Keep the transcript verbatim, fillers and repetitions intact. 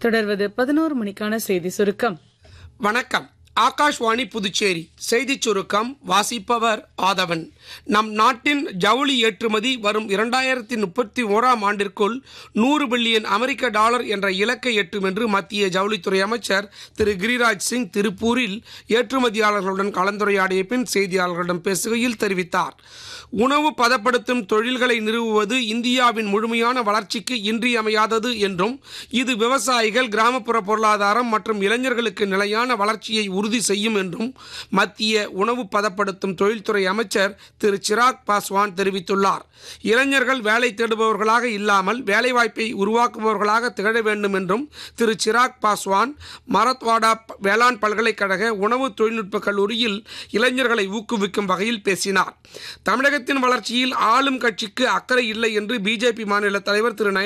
தொடர்வது பதினோரு மணிக்கான செய்தி சுருக்கம். வணக்கம். ஆகாஷ்வாணி புதுச்சேரி செய்திச் சுருக்கம் வாசிப்பவர் ஆதவன். நம் நாட்டின் ஜவுளி ஏற்றுமதி வரும் இரண்டாயிரத்தி முப்பத்தி ஓராம் ஆண்டிற்குள் நூறு பில்லியன் அமெரிக்க டாலர் என்ற இலக்கை எட்டும் என்று மத்திய ஜவுளித்துறை அமைச்சர் திரு கிரிராஜ் சிங் திருப்பூரில் ஏற்றுமதியாளர்களுடன் கலந்துரையாடிய பின் செய்தியாளர்களிடம் பேசுகையில் தெரிவித்தார். உணவு பதப்படுத்தும் தொழில்களை நிறுவுவது இந்தியாவின் முழுமையான வளர்ச்சிக்கு இன்றியமையாதது என்றும் இது விவசாயிகள், கிராமப்புற பொருளாதாரம் மற்றும் இளைஞர்களுக்கு நிலையான வளர்ச்சியை உறுதி செய்யும் என்றும் மத்திய உணவு பதப்படுத்தும் தொழில்துறை அமைச்சர் திரு சிராக் பாஸ்வான் தெரிவித்துள்ளார். இளைஞர்கள் வேலை தேடுபவர்களாக இல்லாமல் வேலைவாய்ப்பை உருவாக்குபவர்களாக திகழ வேண்டும் என்றும் திரு சிராக் பாஸ்வான் மரத்வாடா வேளாண் பல்கலைக்கழக உணவு தொழில்நுட்ப கல்லூரியில் இளைஞர்களை ஊக்குவிக்கும் வகையில் பேசினார். தமிழகத்தின் வளர்ச்சியில் ஆளும் கட்சிக்கு அக்கறை இல்லை என்று பிஜேபி மாநில தலைவர் திரு